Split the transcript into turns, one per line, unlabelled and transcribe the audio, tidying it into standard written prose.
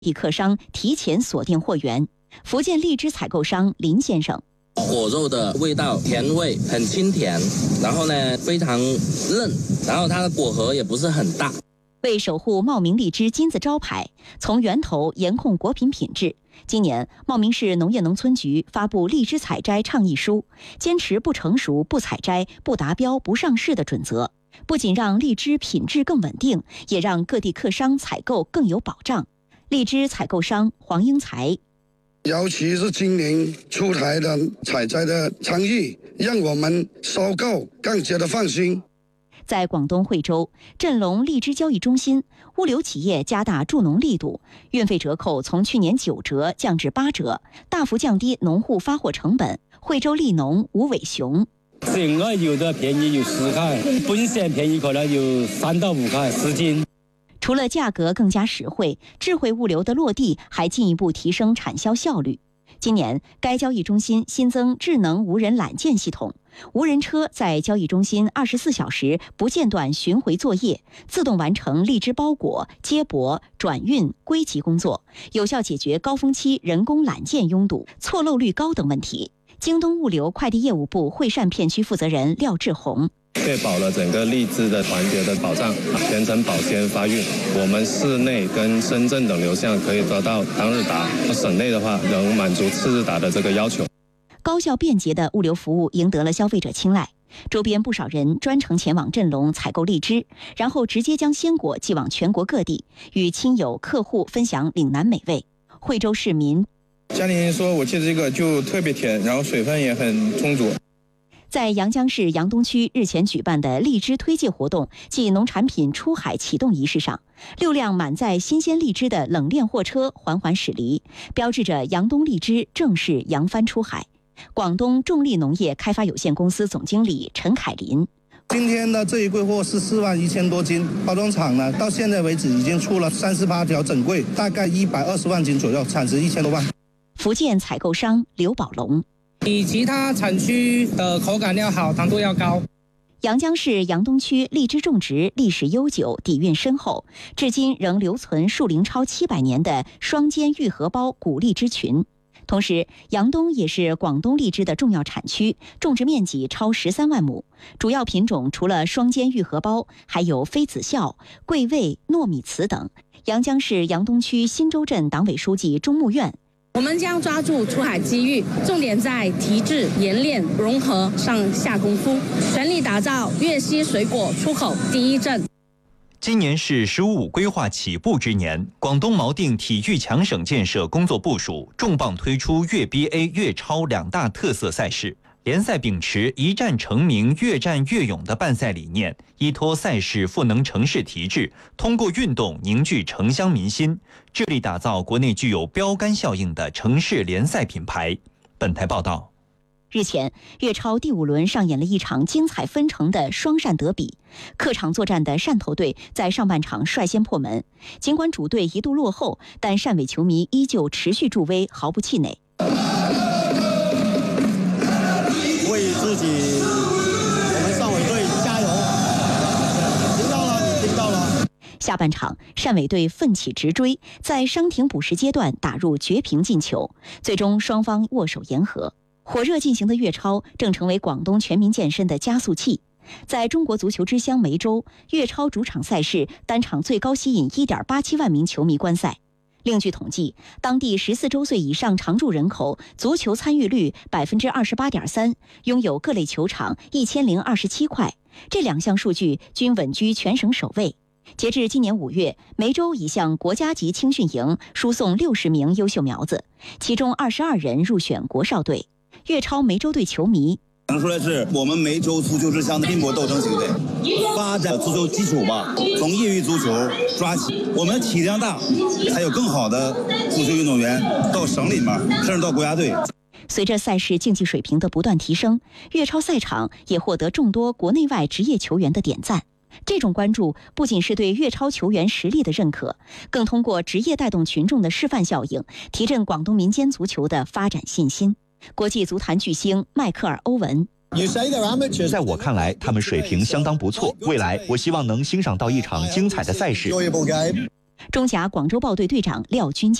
地客商提前锁定货源。福建荔枝采购商林先生。
果肉的味道甜味很清甜，然后呢非常嫩，然后它的果核也不是很大。
为守护茂名荔枝金字招牌，从源头严控果品品质，今年茂名市农业农村局发布荔枝采摘倡议书，坚持不成熟不采摘、不达标不上市的准则，不仅让荔枝品质更稳定，也让各地客商采购更有保障。荔枝采购商黄英才。
尤其是今年出台的采摘的倡议，让我们收购更加的放心。
在广东惠州，振龙荔枝交易中心，物流企业加大助农力度，运费折扣从去年9折降至8折，大幅降低农户发货成本。惠州利农吴伟雄。
整个有的便宜有10块，本县便宜可能有3到5块10斤。
除了价格更加实惠，智慧物流的落地还进一步提升产销效率。今年，该交易中心新增智能无人揽件系统，无人车在交易中心24小时不间断巡回作业，自动完成荔枝包裹、接驳、转运、归集工作，有效解决高峰期人工揽件拥堵、错漏率高等问题。京东物流快递业务部惠善片区负责人廖志宏。
确保了整个荔枝的环节的保障，全程保鲜发运。我们市内跟深圳等流向可以做到当日达，省内的话能满足次日达的这个要求。
高效便捷的物流服务赢得了消费者青睐，周边不少人专程前往振龙采购荔枝，然后直接将鲜果寄往全国各地，与亲友客户分享岭南美味。惠州市民
家里人说我吃这个就特别甜，然后水分也很充足。
在阳江市杨东区日前举办的荔枝推介活动暨农产品出海启动仪式上，6辆满载新鲜荔枝的冷链货车缓缓驶离，标志着杨东荔枝正式扬帆出海。广东众利农业开发有限公司总经理陈凯林。
今天的这一柜货是4万1000多斤，包装厂呢到现在为止已经出了38条整柜，大概120万斤左右，产值1000多万。
福建采购商刘宝龙。
比其他产区的口感要好，糖度要高。
阳江市杨东区荔枝种植历史悠久，底蕴深厚，至今仍留存树龄超700年的双尖玉荷包古荔枝群。同时，杨东也是广东荔枝的重要产区，种植面积超13万亩。主要品种除了双尖玉荷包，还有妃子笑、桂味、糯米糍等。阳江市杨东区新洲镇党委书记钟慕院。
我们将抓住出海机遇，重点在提质、冶炼、融合上下功夫，全力打造粤西水果出口第一镇。
今年是“15+5”规划起步之年，广东锚定体育强省建设工作部署，重磅推出粤 BA、粤超2大特色赛事。联赛秉持一战成名、越战越勇的办赛理念，依托赛事赋能城市提质，通过运动凝聚城乡民心，致力打造国内具有标杆效应的城市联赛品牌。本台报道。
日前，粤超第5轮上演了一场精彩纷呈的双汕德比。客场作战的汕头队在上半场率先破门，尽管主队一度落后，但汕尾球迷依旧持续助威，毫不气馁。
为自己，我们汕尾队加油！听到了，你听到了。
下半场，汕尾队奋起直追，在伤停补时阶段打入绝平进球，最终双方握手言和。火热进行的粤超正成为广东全民健身的加速器。在中国足球之乡梅州，粤超主场赛事单场最高吸引1.87万名球迷观赛。另据统计，当地14周岁以上常住人口足球参与率28.3%，拥有各类球场1027块，这2项数据均稳居全省首位。截至今年5月，梅州已向国家级青训营输送60名优秀苗子，其中22人入选国少队。粤超梅州队球迷
能说的是我们梅州足球之乡的拼搏斗争球队，发展足球基础吧，从业余足球抓起，我们体量大，才有更好的足球运动员到省里面，甚至到国家队。
随着赛事竞技水平的不断提升，粤超赛场也获得众多国内外职业球员的点赞。这种关注不仅是对粤超球员实力的认可，更通过职业带动群众的示范效应，提振广东民间足球的发展信心。国际足坛巨星迈克尔·欧文。
在我看来，他们水平相当不错。未来，我希望能欣赏到一场精彩的赛事。
中甲广州豹队队长廖军